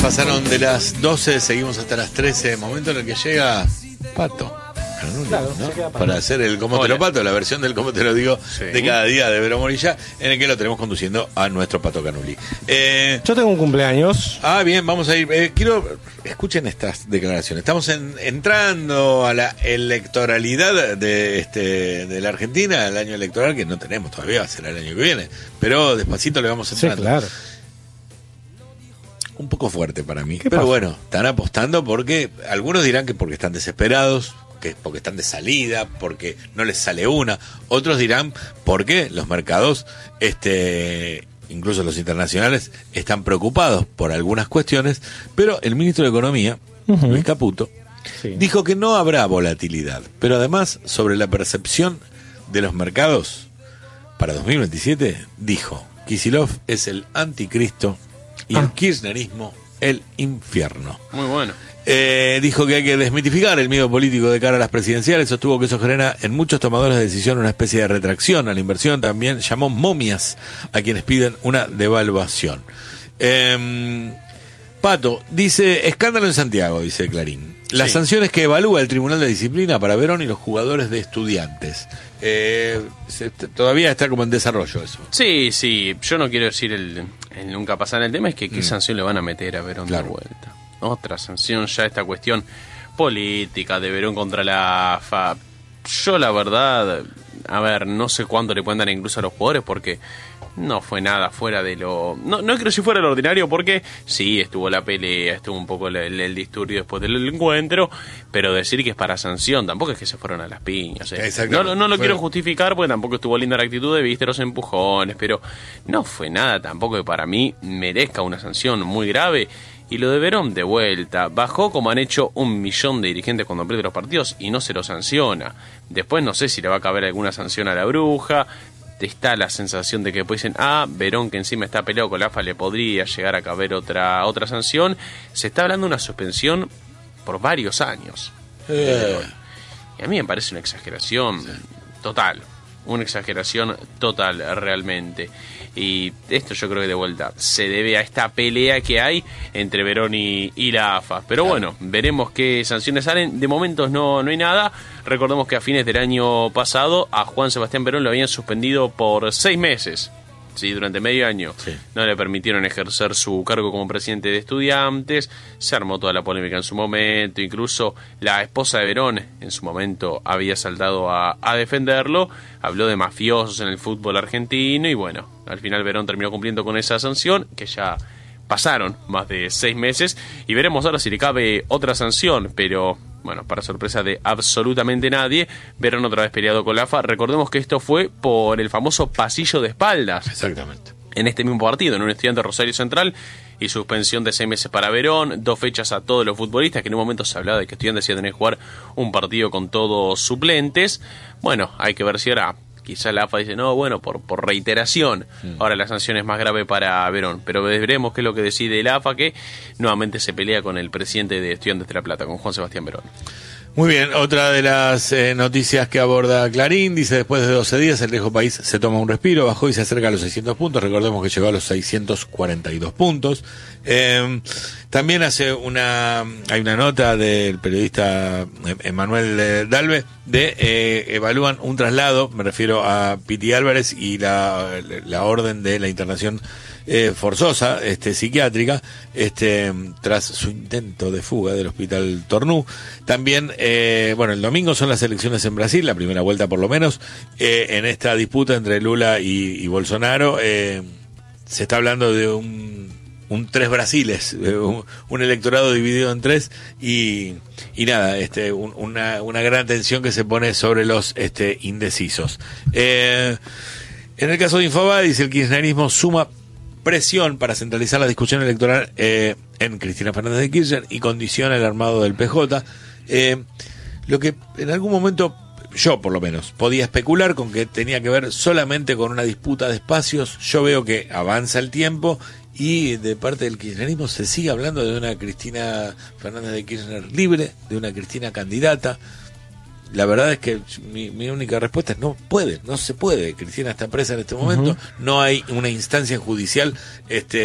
pasaron de las 12, seguimos hasta las 13, momento en el que llega Pato. Claro, ¿no? Para hacer el Cómo te lo Pato, la versión del Cómo te lo digo de cada día de Vero Morilla, en el que lo tenemos conduciendo a nuestro Pato Canuli. Yo tengo un cumpleaños. Bien, vamos a ir. Quiero, escuchen estas declaraciones. Estamos entrando a la electoralidad de la Argentina, el año electoral que no tenemos todavía, será el año que viene, pero despacito le vamos entrando. Sí, claro. Un poco fuerte para mí, ¿Qué pero pasa? bueno, están apostando porque algunos dirán que porque están desesperados, que porque están de salida, porque no les sale una. Otros dirán porque los mercados, incluso los internacionales, están preocupados por algunas cuestiones, pero el ministro de Economía, Luis Caputo, dijo que no habrá volatilidad, pero además sobre la percepción de los mercados para 2027 dijo: Kicillof es el anticristo y el kirchnerismo el infierno. Muy bueno. Dijo que hay que desmitificar el miedo político de cara a las presidenciales, sostuvo que eso genera en muchos tomadores de decisión una especie de retracción a la inversión, también llamó momias a quienes piden una devaluación. Pato, dice, escándalo en Santiago, dice Clarín. Las sanciones que evalúa el Tribunal de Disciplina para Verón y los jugadores de Estudiantes. Todavía está como en desarrollo eso. Sí, yo no quiero decir el nunca pasar. El tema es que qué sanción le van a meter a Verón de vuelta. Otra sanción, ya esta cuestión política de Verón contra la AFA. Yo la verdad, a ver, no sé cuánto le pueden dar incluso a los jugadores porque no fue nada fuera de lo... No creo si fuera lo ordinario porque sí, estuvo la pelea, estuvo un poco el disturbio después del encuentro, pero decir que es para sanción, tampoco es que se fueron a las piñas. No lo quiero justificar porque tampoco estuvo linda la actitud de viste los empujones, pero no fue nada tampoco que para mí merezca una sanción muy grave. Y lo de Verón de vuelta, bajó como han hecho 1 millón de dirigentes cuando pierde los partidos y no se lo sanciona. Después no sé si le va a caber alguna sanción a la Bruja. Está la sensación de que después dicen, Verón que encima está peleado con la AFA le podría llegar a caber otra sanción. Se está hablando de una suspensión por varios años. Y a mí me parece una exageración total. Una exageración total realmente. Y esto yo creo que de vuelta se debe a esta pelea que hay entre Verón y la AFA. Pero bueno, veremos qué sanciones salen. De momentos no hay nada. Recordemos que a fines del año pasado a Juan Sebastián Verón lo habían suspendido por 6 meses. Sí, durante medio año no le permitieron ejercer su cargo como presidente de Estudiantes. Se armó toda la polémica en su momento. Incluso la esposa de Verón en su momento había saltado a defenderlo. Habló de mafiosos en el fútbol argentino y bueno, al final Verón terminó cumpliendo con esa sanción, que ya pasaron más de 6 meses y veremos ahora si le cabe otra sanción, pero bueno, para sorpresa de absolutamente nadie, Verón otra vez peleado con la AFA. Recordemos que esto fue por el famoso pasillo de espaldas. Exactamente. En este mismo partido, en un Estudiante Rosario Central, y suspensión de 6 meses para Verón, 2 fechas a todos los futbolistas, que en un momento se hablaba de que Estudiantes iba a tener que jugar un partido con todos suplentes. Bueno, hay que ver si ahora quizá la AFA dice, no, bueno, por reiteración, ahora la sanción es más grave para Verón, pero veremos qué es lo que decide la AFA, que nuevamente se pelea con el presidente de Estudiantes de La Plata, con Juan Sebastián Verón. Muy bien, otra de las noticias que aborda Clarín, dice, después de 12 días el viejo país se toma un respiro, bajó y se acerca a los 600 puntos, recordemos que llegó a los 642 puntos. También hay una nota del periodista Emanuel Dalve evalúan un traslado, me refiero a Piti Álvarez y la orden de la internación forzosa, psiquiátrica, tras su intento de fuga del hospital Tornú. También, el domingo son las elecciones en Brasil, la primera vuelta por lo menos, en esta disputa entre Lula y Bolsonaro, se está hablando de un 3 Brasiles, un electorado dividido en 3 y nada, una gran tensión que se pone sobre los indecisos. En el caso de Infobae, dice, el kirchnerismo suma presión para centralizar la discusión electoral en Cristina Fernández de Kirchner y condiciona el armado del PJ. Lo que en algún momento yo por lo menos podía especular con que tenía que ver solamente con una disputa de espacios. Yo veo que avanza el tiempo y de parte del kirchnerismo se sigue hablando de una Cristina Fernández de Kirchner libre, de una Cristina candidata. La verdad es que mi única respuesta es no se puede. Cristina está presa en este momento, no hay una instancia judicial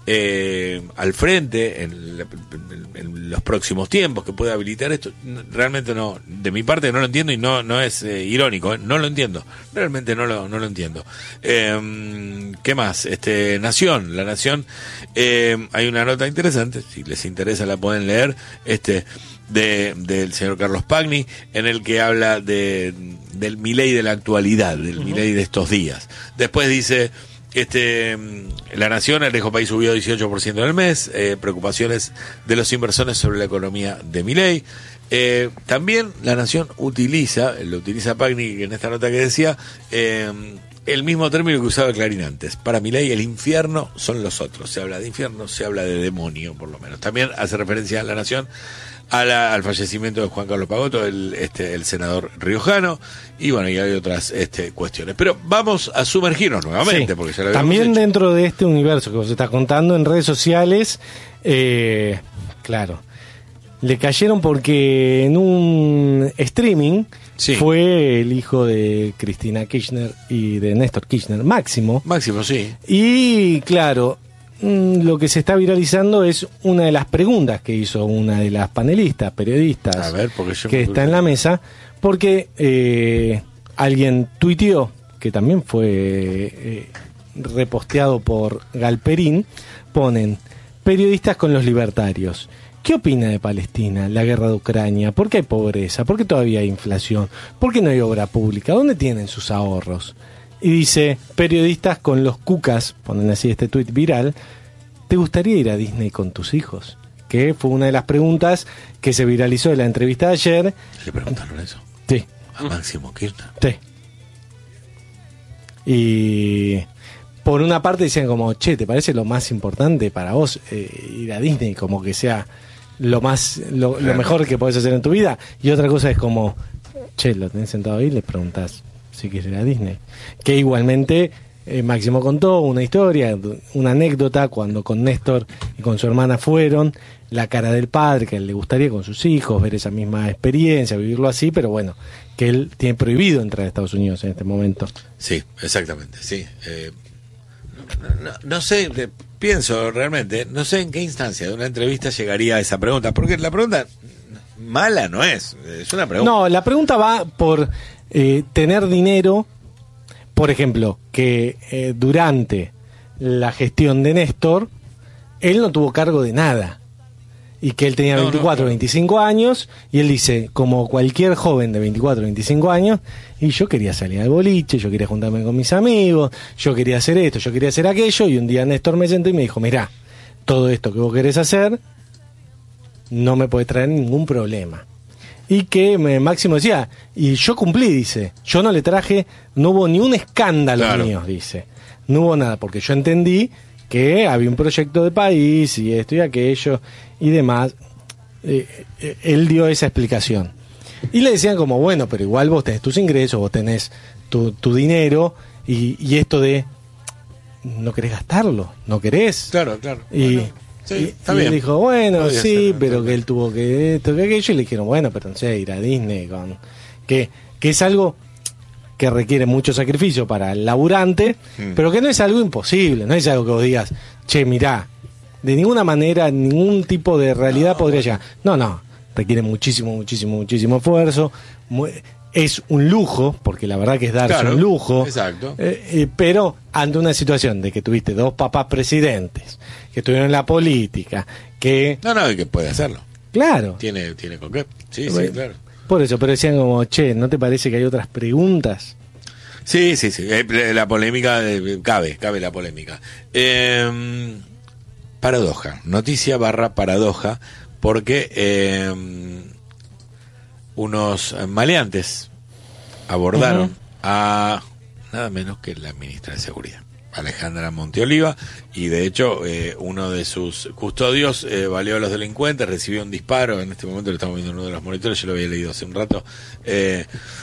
al frente en los próximos tiempos que pueda habilitar esto. Realmente no, de mi parte no lo entiendo y no es irónico, no lo entiendo, realmente no lo entiendo. ¿Qué más? Nación, la Nación, hay una nota interesante, si les interesa la pueden leer, del señor Carlos Pagni, en el que habla del Milei de la actualidad, del Milei de estos días. Después dice, La Nación, el riesgo país subió 18% en el mes, preocupaciones de los inversores sobre la economía de Milei. También La Nación lo utiliza Pagni en esta nota que decía, el mismo término que usaba Clarín antes. Para Milei el infierno son los otros. Se habla de infierno, se habla de demonio, por lo menos. También hace referencia a La Nación al fallecimiento de Juan Carlos Pagotto, el senador riojano, y bueno, y hay otras cuestiones. Pero vamos a sumergirnos nuevamente, sí, porque ya lo también hecho. Dentro de este universo que vos estás contando en redes sociales, claro, le cayeron porque en un streaming sí. Fue el hijo de Cristina Kirchner y de Néstor Kirchner, Máximo, sí. Y claro, lo que se está viralizando es una de las preguntas que hizo una de las panelistas, periodistas, a ver, que está en la mesa, porque alguien tuiteó, que también fue reposteado por Galperín, ponen: periodistas con los libertarios. ¿Qué opina de Palestina, la guerra de Ucrania? ¿Por qué hay pobreza? ¿Por qué todavía hay inflación? ¿Por qué no hay obra pública? ¿Dónde tienen sus ahorros? Y dice, periodistas con los cucas, ponen así este tuit viral, ¿te gustaría ir a Disney con tus hijos? Que fue una de las preguntas que se viralizó de la entrevista de ayer. ¿Le preguntaron eso? Sí. ¿A Máximo Kirchner? Sí. Y por una parte decían como, che, ¿te parece lo más importante para vos ir a Disney? Como que sea lo mejor que podés hacer en tu vida. Y otra cosa es como, che, lo tenés sentado ahí y le preguntás si quieres ir a Disney. Que igualmente Máximo contó una historia, una anécdota, cuando con Néstor y con su hermana fueron, la cara del padre, que le gustaría con sus hijos ver esa misma experiencia, vivirlo así, pero bueno, que él tiene prohibido entrar a Estados Unidos en este momento. Sí, exactamente, sí. No sé, pienso realmente, no sé en qué instancia de una entrevista llegaría a esa pregunta, porque la pregunta mala no es una pregunta. No, la pregunta va por tener dinero, por ejemplo, que durante la gestión de Néstor, él no tuvo cargo de nada. Y que él tenía 24, 25 años, y él dice, como cualquier joven de 24, 25 años, y yo quería salir al boliche, yo quería juntarme con mis amigos, yo quería hacer esto, yo quería hacer aquello, y un día Néstor me sentó y me dijo, mirá, todo esto que vos querés hacer no me puede traer ningún problema. Y que Máximo decía, y yo cumplí, dice, yo no le traje, no hubo ni un escándalo mío, dice, no hubo nada, porque yo entendí que había un proyecto de país y esto y aquello y demás. Él dio esa explicación. Y le decían como, bueno, pero igual vos tenés tus ingresos, vos tenés tu dinero y esto de no querés gastarlo, no querés. Claro. Y, bueno, sí, está y bien. él dijo, bueno, podría sí, ser, pero que él tuvo que esto, que aquello, y le dijeron, bueno, pero no sé, ir a Disney que es algo que requiere mucho sacrificio para el laburante, pero que no es algo imposible, no es algo que vos digas, che, mirá, de ninguna manera, ningún tipo de realidad podría llegar. No, requiere muchísimo esfuerzo, es un lujo, porque la verdad que es darse un lujo, exacto. Pero ante una situación de que tuviste dos papás presidentes, que estuvieron en la política, que... No, que puede hacerlo. Claro. Tiene con qué. Sí, claro. Por eso, pero decían como, che, ¿no te parece que hay otras preguntas? Sí. La polémica, cabe la polémica. Paradoja, noticia / paradoja, porque unos maleantes abordaron a nada menos que la ministra de Seguridad, Alejandra Monteoliva, y de hecho uno de sus custodios baleó a los delincuentes, recibió un disparo. En este momento lo estamos viendo en uno de los monitores, yo lo había leído hace un rato.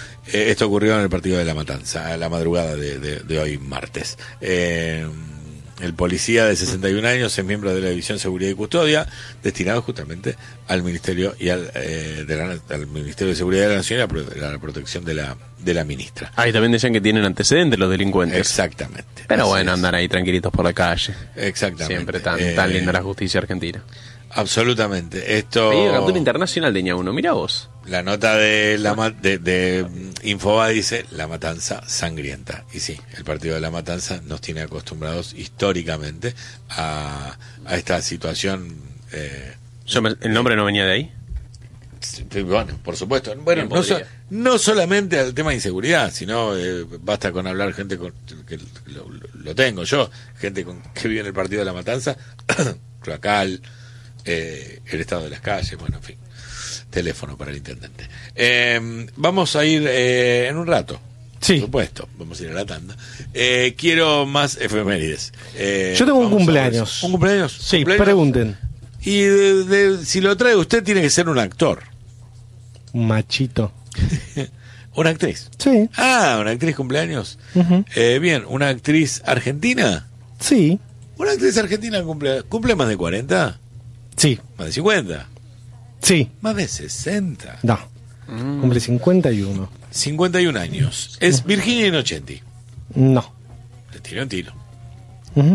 Esto ocurrió en el partido de La Matanza, a la madrugada de hoy martes. El policía de 61 años es miembro de la División Seguridad y Custodia, destinado justamente al Ministerio y al Ministerio de Seguridad de la Nación y a la protección de la ministra. Ahí también decían que tienen antecedentes los delincuentes. Exactamente. Pero Así bueno, es. andan ahí tranquilitos por la calle. Exactamente. Siempre tan linda la justicia argentina. Absolutamente. Esto. Pedido de captura internacional tenía uno, mira vos. La nota de Infobae dice La Matanza sangrienta. Y sí, el partido de La Matanza nos tiene acostumbrados históricamente a esta situación. ¿El nombre no venía de ahí? Bueno, por supuesto. Bueno, no solamente al tema de inseguridad, sino basta con hablar gente que lo tengo yo, gente que vive en el partido de La Matanza, cloacal, el estado de las calles, bueno, en fin, teléfono para el intendente. Vamos a ir en un rato. Sí. Por supuesto, vamos a ir a la tanda. Quiero más efemérides. Yo tengo un cumpleaños. ¿Un cumpleaños? Sí, ¿Cumpleaños? pregunten. Y si lo trae usted, tiene que ser un actor. Un machito. ¿Una actriz? Sí. Ah, ¿una actriz cumpleaños? Ujú. Bien, ¿una actriz argentina? Sí. ¿Una actriz argentina cumple más de 40? Sí. ¿Más de 50? Sí. ¿Más de 60? No. Cumple 51. 51 años. Es Virginia Innocenti. No. Le tiró un tiro. Ujú.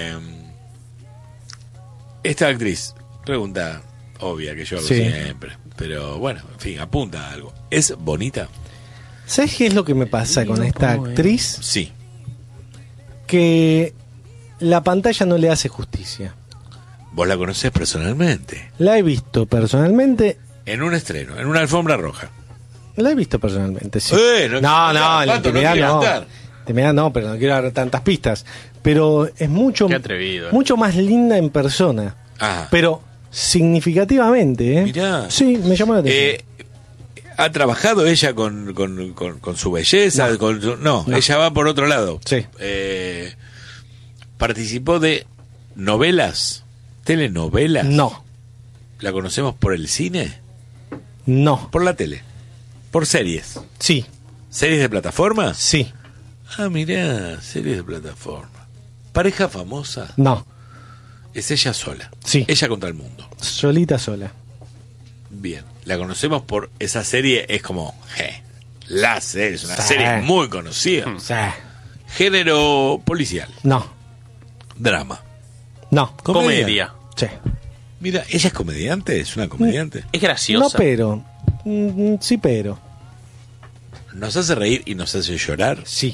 Esta actriz, pregunta obvia que yo hago Sí. siempre, pero bueno, en fin, apunta a algo. ¿Es bonita? ¿Sabes qué es lo que me pasa con esta actriz? Sí. Que la pantalla no le hace justicia. Vos la conocés personalmente. La he visto personalmente. En un estreno, en una alfombra roja. La he visto personalmente, sí. No, No, en la Pato, intimidad quiere no. andar. Intimidad no, pero no quiero dar tantas pistas. Pero es mucho, Qué atrevido. mucho más linda en persona. Ah. Pero significativamente, ¿eh? Mirá. Sí, me llamó la atención. ¿Ha trabajado ella con su belleza? No. No, ella va por otro lado. Sí. ¿Participó de novelas? ¿Telenovelas? No, ¿La conocemos por el cine? no. ¿Por la tele? ¿Por series? Sí, ¿Series de plataforma? sí, Ah, mirá, series de plataforma. ¿Pareja famosa? no. Es ella sola. Sí. Ella contra el mundo. Solita sola. Bien. La conocemos por esa serie, es como, la serie, es una Sí. serie muy conocida. O sea, Género policial, no, drama. no. Comedia. Sí. Mira, ella es comediante, es una comediante. Es graciosa. No, pero. Sí, pero. Nos hace reír y nos hace llorar. Sí.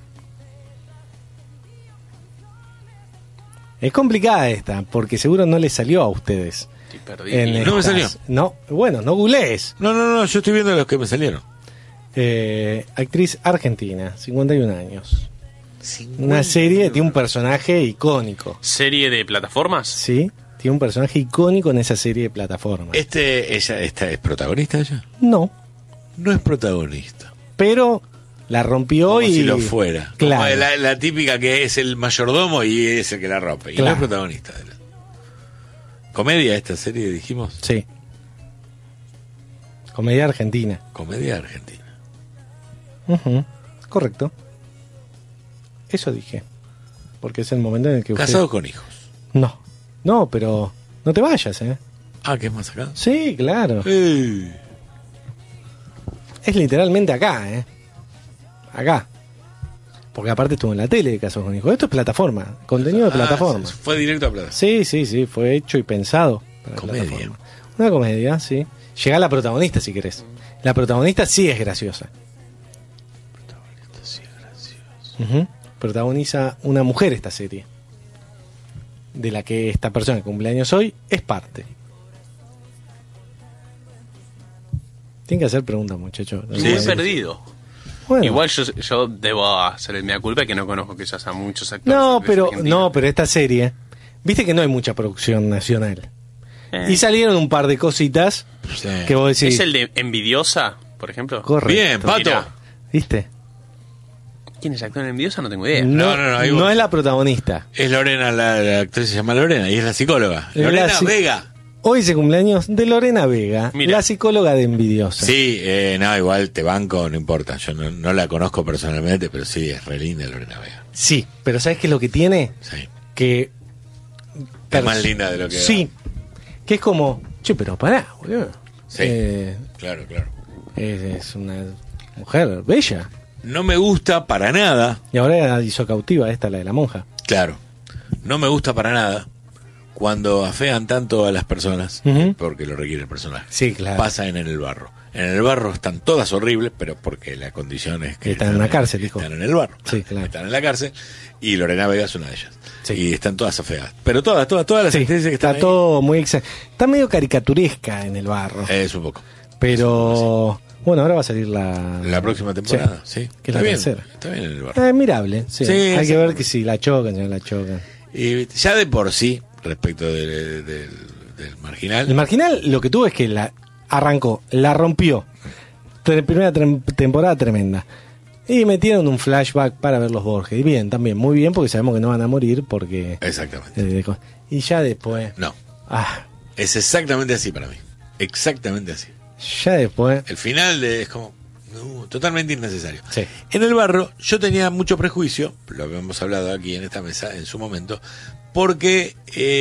Es complicada esta, porque seguro no le salió a ustedes. Estoy perdido. No me salió. No, bueno, no googlees. No, yo estoy viendo los que me salieron. Actriz argentina, 51 años. Una serie, tiene un personaje icónico. ¿Serie de plataformas? Sí, tiene un personaje icónico en esa serie de plataformas. ¿Esta es protagonista ella? No, No es protagonista. pero la rompió Como y... si lo fuera. Claro. Como la típica que es el mayordomo y es el que la rompe. Y no Claro. es protagonista. ¿Comedia esta serie, dijimos? Sí. Comedia argentina. Comedia argentina. Ujú, correcto. Eso dije. Porque es el momento en el que usted... Casado con hijos. No, pero no te vayas, ¿eh? Ah, ¿qué es más acá? Sí, claro. Sí. Es literalmente acá, ¿eh? Acá. Porque aparte estuvo en la tele de Casos con Hijos. Esto es plataforma, contenido de plataforma. Fue directo a plata. Sí, fue hecho y pensado para Comedia. plataforma. Una comedia, sí. Llega la protagonista si querés. La protagonista sí es graciosa. Ujú. Protagoniza una mujer esta serie. De la que esta persona que cumpleaños hoy es parte. Tienen que hacer preguntas, muchachos. Muy Sí. perdido. Bueno. Igual yo debo hacer el mea culpa que no conozco quizás a muchos actores. No, actrices pero argentinas. esta serie, viste que no hay mucha producción nacional. Eh. Y salieron un par de cositas Sí. que vos decís. ¿Es el de Envidiosa, por ejemplo? Correcto. Bien, Pato. Mirá. ¿Viste? ¿Quién es actor en Envidiosa? No tengo idea. No, ahí vos- es la protagonista. Es Lorena, la actriz se llama Lorena y es la psicóloga. Es Lorena la Vega. Hoy es el cumpleaños de Lorena Vega, Mira. la psicóloga de Envidiosa. Sí, no, igual te banco, no importa. Yo no la conozco personalmente, pero sí, es re linda Lorena Vega. Sí, pero ¿sabes qué es lo que tiene? Sí. que... Es más linda de lo que... Sí, que es como, che, pero pará, boludo. Sí, claro. Es una mujer bella. No me gusta para nada. Y ahora hizo cautiva esta, la de la monja. Claro. No me gusta para nada cuando afean tanto a las personas, Ujú. porque lo requiere el personaje. Sí, claro. Pasa en el barro. En el barro están todas horribles, pero porque la condición es que Están en la cárcel, hijo. Están en el barro. Sí, claro. Están en la cárcel y Lorena Vega es una de ellas. Sí. Y están todas afeadas. Pero todas las Sí, actrices que está están ahí, todo muy está medio caricaturesca en el barro. es un poco. Pero bueno, ahora va a salir la próxima temporada, sí. Que es Está la bien, tercera. está bien en el barro. Es mirable, sí. Sí, Hay que sí. ver que si la chocan, si no la chocan. Y ya de por sí, respecto del marginal, El marginal lo que tuvo es que la arrancó, la rompió. Primera temporada tremenda. Y metieron un flashback para ver los Borges. Y bien, también, muy bien, porque sabemos que no van a morir porque... exactamente. Y ya después... No, Ah, es exactamente así para mí. Exactamente así. ya después... El final es como totalmente innecesario. Sí. En el barro yo tenía mucho prejuicio, lo habíamos hablado aquí en esta mesa en su momento, porque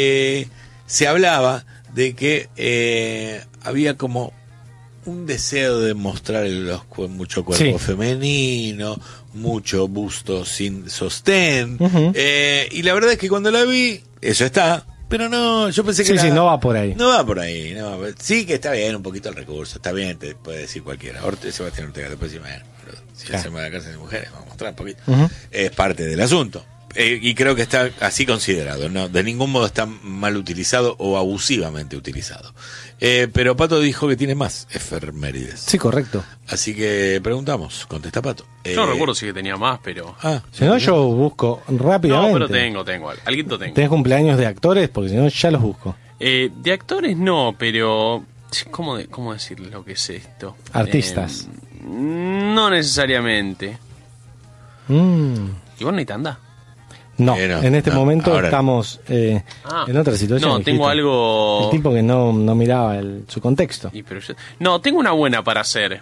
se hablaba de que había como un deseo de mostrar mucho cuerpo Sí. femenino, mucho busto sin sostén. Ujú. Y la verdad es que cuando la vi, eso está. Pero no, yo pensé que Sí, no va por ahí. No va por ahí, no. Sí que está bien un poquito el recurso, está bien, te puede decir cualquiera. Sebastián Ortega te puede decir, bueno, pero si Claro. hacemos la cárcel de mujeres, vamos a mostrar un poquito. Ujú. Es parte del asunto. Y creo que está así considerado, no, de ningún modo está mal utilizado o abusivamente utilizado. Pero Pato dijo que tiene más efemérides. Sí, correcto. Así que preguntamos, contesta Pato. Yo no recuerdo si que tenía más, pero... Si no, yo busco rápidamente. No, pero tengo. Alguito tengo. ¿Tenés cumpleaños de actores? Porque si no, ya los busco. De actores no, pero... ¿Cómo decir lo que es esto? Artistas. No necesariamente. Igual no hay tanda. No, No, en este no, momento ahora. estamos en otra situación. No, tengo dijiste. algo... El tipo que no miraba su contexto. No, tengo una buena para hacer.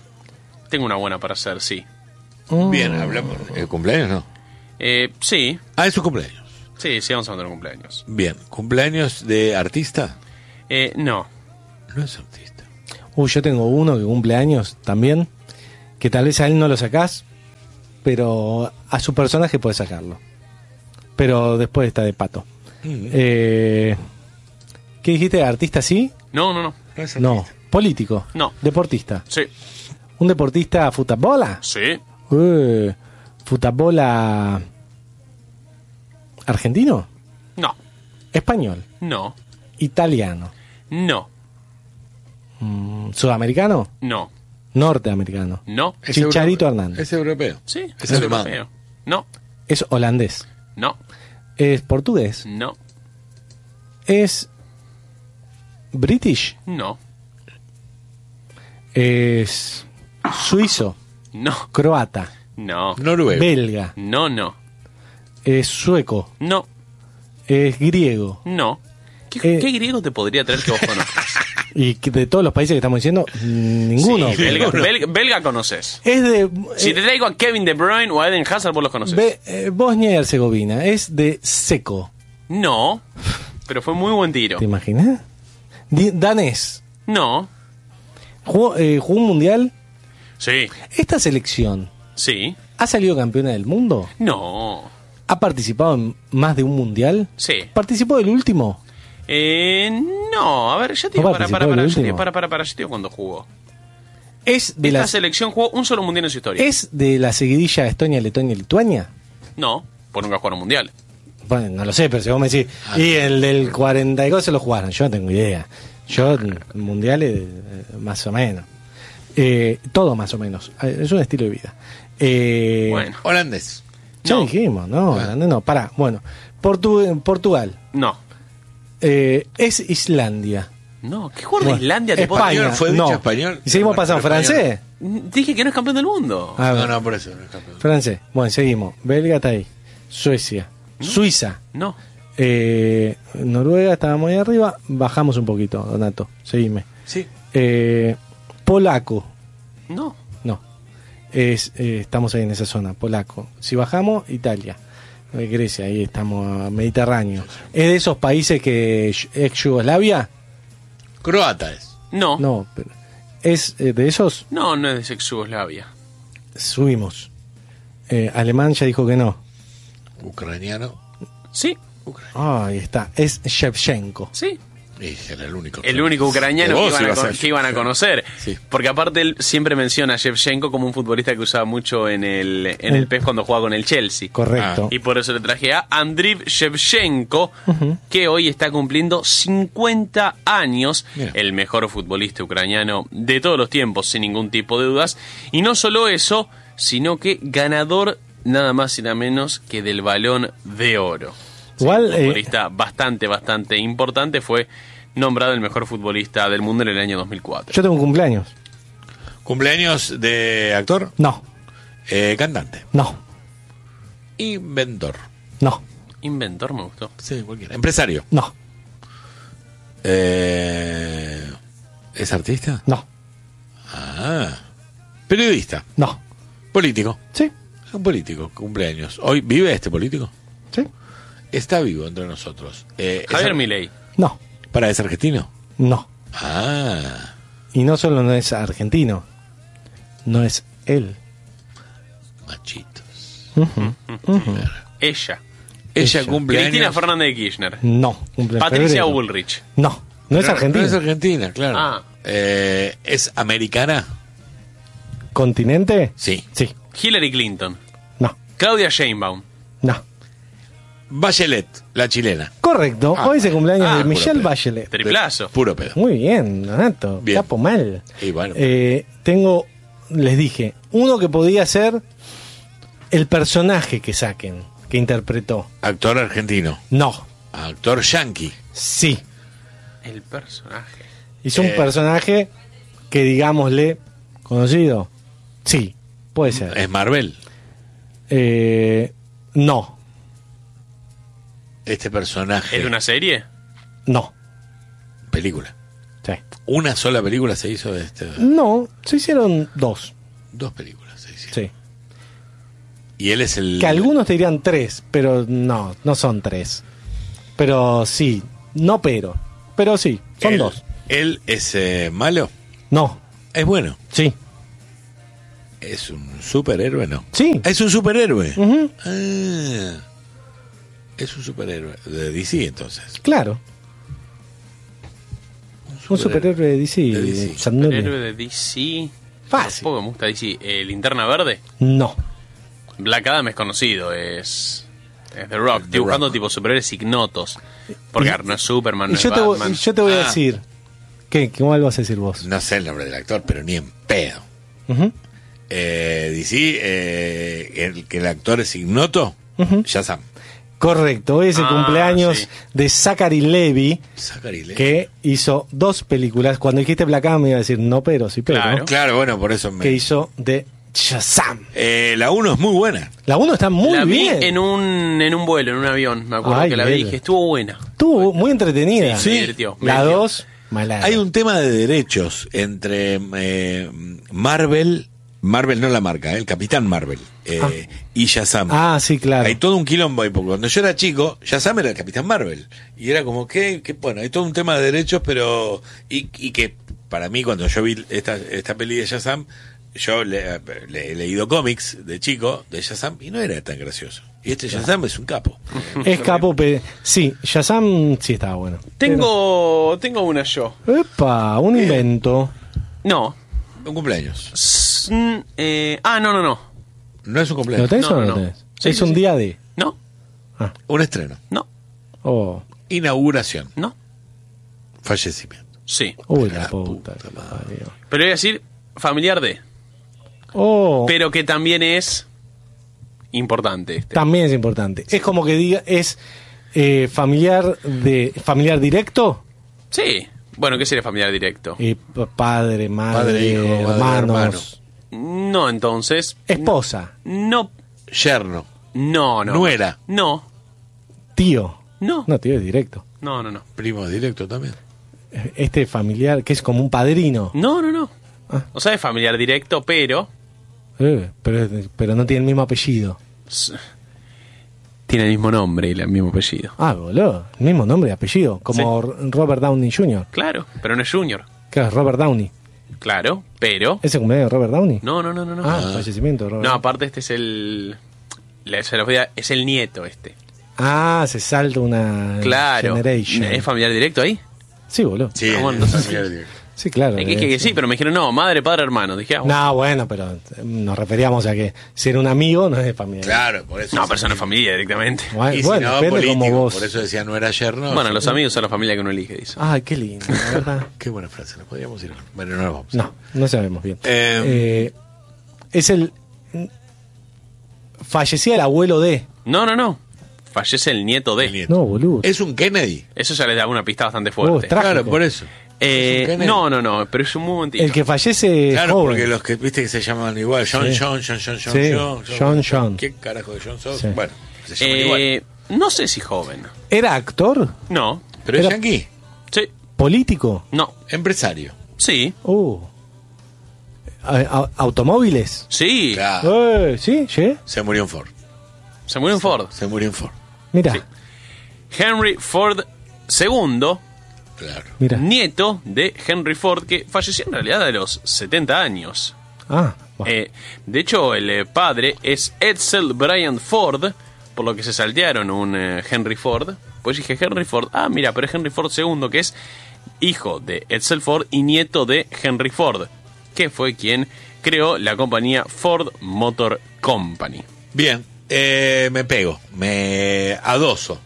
Sí. Bien, hablamos. ¿El cumpleaños no? Sí, Es su cumpleaños. sí, vamos a mandar cumpleaños. Bien, ¿cumpleaños de artista? No. No es artista. Yo tengo uno que cumple años también, que tal vez a él no lo sacás, pero a su personaje puedes sacarlo. Pero después está de Pato. ¿Qué dijiste? ¿Artista sí? No. No es artista. No. ¿Político? No. ¿Deportista? Sí. ¿Un deportista futabola? Sí. ¿Futabola argentino? No. ¿Español? No. ¿Italiano? No. ¿Sudamericano? No. ¿Norteamericano? No. Es Chicharito europeo. Hernández. Es europeo. Sí. Es alemán. europeo. No. ¿Es holandés? No. ¿Es portugués? No. ¿Es british? No. ¿Es suizo? No. ¿Croata? No. Noruego. ¿Belga? No. ¿Es sueco? No. ¿Es griego? No. ¿Qué Eh. griego te podría traer que vos conozcas? Y que de todos los países que estamos diciendo, ninguno. Sí, belga conoces. Es de Si te traigo a Kevin De Bruyne o a Eden Hazard, vos los conoces. Bosnia y Herzegovina. Es de seco. No. Pero fue muy buen tiro. ¿Te imaginas? Danés. No. ¿Jugó un mundial? Sí. ¿Esta selección Sí. ha salido campeona del mundo? No. ¿Ha participado en más de un mundial? Sí. ¿Participó del último? No, a ver, ya te ¿No digo, participó del último? para, ya te digo cuando jugó. ¿Es de Esta la selección jugó un solo mundial en su historia. ¿Es de la seguidilla Estonia, Letonia, Lituania? No, por nunca jugaron mundial. Bueno, no lo sé, pero si vos me decís, y el del 42 se lo jugaron, yo no tengo idea. Yo, mundiales, más o menos. Todo más o menos. Es un estilo de vida. Bueno, Holandés. Ya no. dijimos, no, no, pará. Bueno, Portugal. No. Es Islandia. No, ¿qué jugador Bueno, de Islandia te puedo España. Español, ¿fue dicho no. español? ¿Y seguimos pasando Español. francés? Dije que no es campeón del mundo. A ver, No, por eso no es campeón. francés. Bueno, seguimos. Belga está ahí. Suecia. Suiza. No. Noruega estábamos ahí arriba. Bajamos un poquito, Donato. Seguime. Sí. Polaco. No. No. Estamos ahí en esa zona. Polaco. Si bajamos, Italia. Grecia, ahí estamos, Mediterráneo. ¿Es de esos países que ex Yugoslavia? Croata es. No, No, pero ¿es de esos? no es de ex Yugoslavia. Subimos. Alemán ya dijo que no. Ucraniano. Sí, Ahí está, es Shevchenko. sí. Y era el único. El único ucraniano Que que vos iban, ibas a- que iban a conocer. Sí. Porque aparte él siempre menciona a Shevchenko como un futbolista que usaba mucho en el PES cuando jugaba con el Chelsea. Correcto. Y por eso le traje a Andriy Shevchenko, que hoy está cumpliendo 50 años, Mira. el mejor futbolista ucraniano de todos los tiempos, sin ningún tipo de dudas. Y no solo eso, sino que ganador nada más y nada menos que del Balón de Oro. Igual, Un futbolista bastante importante, fue nombrado el mejor futbolista del mundo en el año 2004. Yo tengo un cumpleaños. ¿Cumpleaños de actor? No, Cantante. no, Inventor. no, Inventor me gustó. Sí, cualquiera. Empresario. no, ¿Es artista? no, Ah. Periodista. no. Político. Sí, Un político, cumpleaños. ¿Hoy vive este político? sí, Está vivo entre nosotros. Javier Milei. no, ¿Para es argentino? no. Ah. Y no solo no es argentino, no es él. Machitos. Ella. Ella cumple Cristina años. Fernández de Kirchner. No, cumple en Patricia febrero. Bullrich. No, no es argentina. No es argentina, claro. Ah. ¿Es americana? ¿Continente? Sí. Sí, Hillary Clinton. no, Claudia Sheinbaum. no. Bachelet, la chilena. Correcto, Ah, hoy es el cumpleaños ah, de puro Michelle pedo. Bachelet. Triplazo. Puro pedo. Muy bien, Donato. Bien. Capo mal. Y bueno. Tengo, les dije, uno que podía ser el personaje que saquen, que interpretó. Actor argentino. No, Actor yankee. sí. El personaje. Hizo un personaje que, digámosle, conocido. Sí, puede ser. Es Marvel. No, Este personaje. ¿Es de una serie? no. Película. Sí. Una sola película se hizo de este. No, se hicieron dos. 2 películas se hicieron. Sí. Y él es el. Que algunos te dirían 3, pero no son 3. Pero sí, no pero sí, son él- 2. Él es malo. No, Es bueno. sí, Es un superhéroe, ¿no? sí. Es un superhéroe. Ujú, Ah. Es un superhéroe de DC, entonces. claro. Un superhéroe de DC. De DC. Sandoria. Héroe de DC. Fácil. Tampoco me gusta DC. Linterna Verde. No, Black Adam es conocido. Es The Rock. Estoy The buscando Rock. tipo superhéroes ignotos. Porque no es Superman, y no es yo te, Batman. yo te voy a Ah. decir. ¿Qué mal vas a decir vos? No sé el nombre del actor, pero ni en pedo. Ujú, DC, que el actor es ignoto, Ujú. Shazam. correcto, hoy es el Ah, cumpleaños sí. de Zachary Levi, Zachary Levi. que hizo 2 películas. Cuando dijiste Black Adam me iba a decir no, pero sí, pero. Claro. Claro, bueno, por eso Que me. hizo de Shazam. La 1 es muy buena. La 1 está muy la vi bien. en un vuelo, en un avión. Me acuerdo Ay, que la vi y Lele. dije, estuvo buena. Estuvo muy entretenida. Sí, me divirtió. me La divirtió. 2, mala. Hay un tema de derechos entre Marvel no la marca, el Capitán Marvel, y Shazam. Ah, sí, claro. Hay todo un quilombo ahí, porque cuando yo era chico, Shazam era el Capitán Marvel. Y era como que bueno, hay todo un tema de derechos, pero. Y que para mí, cuando yo vi esta peli de Shazam, yo le he leído cómics de chico de Shazam y no era tan gracioso. Y este Shazam es un capo. Es capo, sí, Shazam sí estaba bueno. Tengo una yo. Epa, un invento. No. Un cumpleaños. No. No es un ¿Lo cumpleaños. tenés No, o no no, lo no. tenés? Sí, Es sí, un sí. día de. No. Un estreno. No. Oh, Inauguración. No. Fallecimiento. Sí. uy, La la puta. puta que madre. parió. Pero voy a decir familiar de. Oh, Pero que también es importante este. también es importante. Es como que diga, es familiar directo. Sí. Bueno, ¿qué sería familiar directo? Padre, madre, Padre, hijo, madre, hermanos. No, entonces. Esposa, No. Yerno. No. Nuera. No. tío. No. No, tío es directo. No. Primo directo también. Este familiar que es como un padrino. No. Ah. O sea, es familiar directo, pero. Pero no tiene el mismo apellido. Tiene el mismo nombre y el mismo apellido. Ah, boludo. El mismo nombre y apellido. Como Robert Downey Jr. Claro, pero no es Junior. Claro, Robert Downey. Claro, pero... ¿Es el cumpleaños de Robert Downey? No. Fallecimiento de Robert No, Downey. aparte este es el... Es el nieto este. Ah, se salta una Claro. generation. ¿Es familiar directo ahí? Sí, boludo. Sí, Ah, bueno, es entonces familiar sí. directo. Sí, claro. Es que sí, pero me dijeron, no, madre, padre, hermano. Dije, No, bueno, pero nos referíamos a que ser un amigo no es de familia. Claro, por eso. no, pero eso no es familia directamente. Bueno, Y si bueno, no, depende político, como vos. por eso decía no era yerno. Bueno, los amigos son la familia que uno elige, dice. Ay, qué lindo, la verdad. Qué buena frase, nos podríamos ir. Bueno, no nos vamos. No sabemos bien. Eh, Es el... Fallecía el abuelo de... No. Fallece el nieto de. El nieto. No, boludo. Es un Kennedy. Eso ya les da una pista bastante fuerte. Trágico. Claro, por eso. Es un Kennedy. No, pero es un momentito. El que fallece Claro, joven. porque los que viste que se llaman igual, John. Sí, John. ¿Qué carajo de John sos? Sí. Bueno, se llaman igual. No sé si joven. ¿Era actor? No. Pero es era- yankee, Sí. ¿Político? No. empresario. Sí. ¿Automóviles? Sí. Claro. ¿Sí? ¿Sí? Se murió en Ford. Se murió en Ford. Se murió en Ford. Mira, Sí. Henry Ford II, Claro. mira. nieto de Henry Ford, que falleció en realidad a los 70 años. Ah, bueno. De hecho, el padre es Edsel Bryant Ford, por lo que se saltearon un Henry Ford. Pues dije Henry Ford, mira, pero es Henry Ford II, que es hijo de Edsel Ford y nieto de Henry Ford, que fue quien creó la compañía Ford Motor Company. Bien, me pego, me adoso.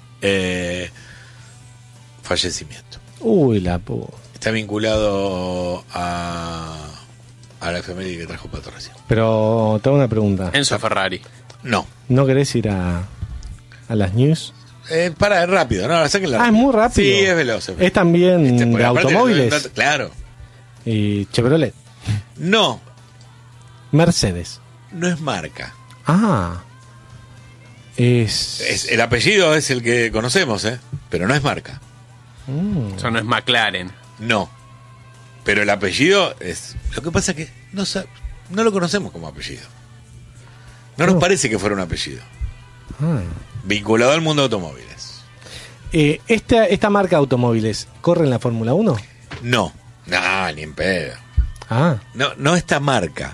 Fallecimiento. Uy, la puta. Está vinculado a la efeméride que trajo Pato recién. Pero te hago una pregunta. Enzo Ferrari. No. ¿No querés ir a las news? Para, es rápido, no, sáquenla. Es muy rápido. Sí, es veloz. Es también Porque de aparte automóviles. Claro. Y Chevrolet. No, Mercedes. no es marca. Ah. Es... El apellido es el que conocemos, pero no es marca. O sea, no es McLaren. No. Pero el apellido es... Lo que pasa es que no lo conocemos como apellido. No nos parece que fuera un apellido. Ah. Vinculado al mundo de automóviles. Esta marca de automóviles, ¿corre en la Fórmula 1? No. No, ni en pedo. Ah. No esta marca.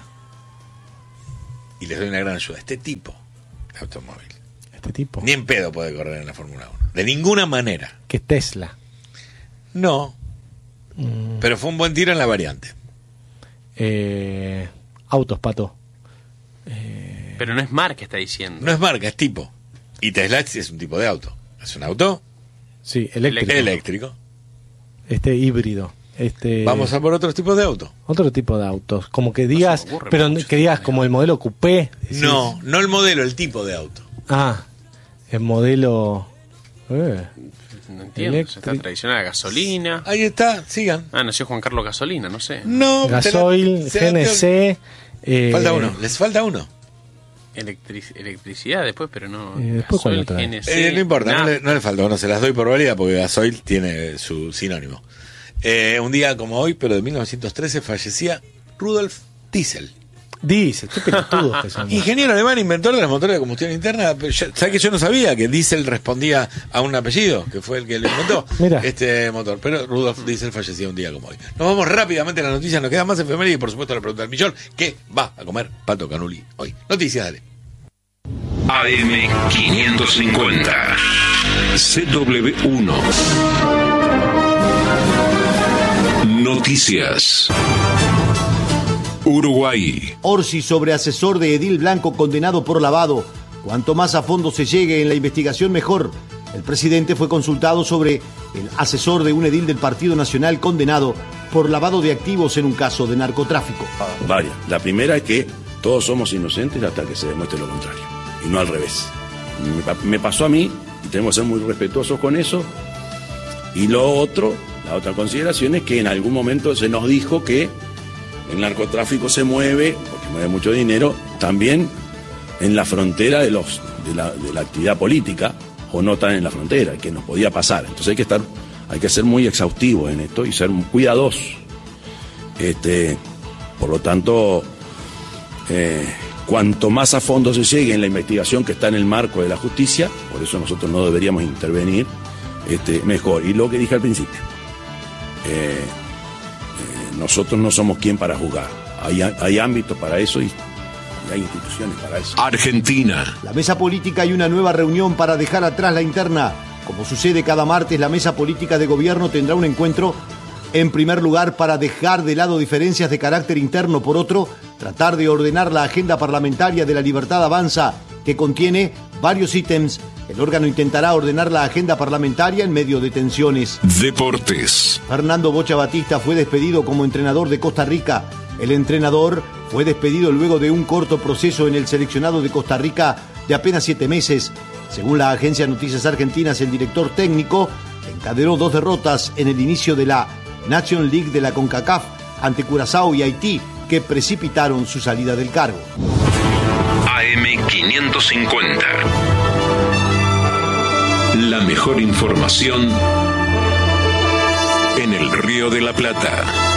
Y les doy una gran ayuda. Este tipo de automóvil. Este tipo. Ni en pedo puede correr en la Fórmula 1. De ninguna manera. Que es Tesla. No. Pero fue un buen tiro en la variante. Autos, Pato. Pero no es marca, está diciendo. No es marca, es tipo. Y Tesla es un tipo de auto. Es un auto Sí, eléctrico. eléctrico. Híbrido. Vamos a por otros tipos de auto. Otro tipo de autos. Como que digas, se me ocurre pero mucho. que digas como el modelo coupé. decís. No el modelo, el tipo de auto. El modelo... No entiendo. Eléctrico. Está tradicional a gasolina. Ahí está, sigan. Nació Juan Carlos Gasolina, no sé. No, Gasoil, GNC... Falta uno, les falta uno. Electricidad después, pero no. después, ¿cuál otra? GNC, No importa, nada. no le falta uno, se las doy por válida porque gasoil tiene su sinónimo. Un día como hoy, pero de 1913, fallecía Rudolf Diesel. Dice, qué pelotudo que son. Ingeniero alemán, inventor de los motores de combustión interna. ¿Sabes que yo no sabía que Diesel respondía a un apellido? Que fue el que lo inventó. Mira. Este motor. Pero Rudolf Diesel fallecía un día como hoy. Nos vamos rápidamente a las noticias. Nos queda más efeméride y por supuesto la pregunta del millón. ¿Qué va a comer Pato Canuli hoy? Noticias, dale. AM 550 CW1 Noticias. Uruguay. Orsi sobre asesor de Edil Blanco condenado por lavado. Cuanto más a fondo se llegue en la investigación, mejor. El presidente fue consultado sobre el asesor de un edil del Partido Nacional condenado por lavado de activos en un caso de narcotráfico. Varias. La primera es que todos somos inocentes hasta que se demuestre lo contrario. Y no al revés. Me pasó a mí, y tenemos que ser muy respetuosos con eso. Y lo otro, la otra consideración es que en algún momento se nos dijo que el narcotráfico se mueve, porque mueve mucho dinero, también en la frontera de la actividad política, o no tan en la frontera, que nos podía pasar. Entonces hay que ser muy exhaustivos en esto y ser muy cuidadosos. Por lo tanto, cuanto más a fondo se llegue en la investigación que está en el marco de la justicia, por eso nosotros no deberíamos intervenir, mejor. Y lo que dije al principio, nosotros no somos quien para juzgar. Hay ámbitos para eso y hay instituciones para eso. Argentina. La mesa política y una nueva reunión para dejar atrás la interna. Como sucede cada martes, la mesa política de gobierno tendrá un encuentro, en primer lugar, para dejar de lado diferencias de carácter interno, por otro, tratar de ordenar la agenda parlamentaria de La Libertad Avanza, que contiene varios ítems. El órgano intentará ordenar la agenda parlamentaria en medio de tensiones. Deportes. Fernando Bocha Batista fue despedido como entrenador de Costa Rica. El entrenador fue despedido luego de un corto proceso en el seleccionado de Costa Rica de apenas 7 meses. Según la agencia Noticias Argentinas, el director técnico encadenó 2 derrotas en el inicio de la National League de la CONCACAF ante Curazao y Haití, que precipitaron su salida del cargo. AM550. La mejor información en el Río de la Plata.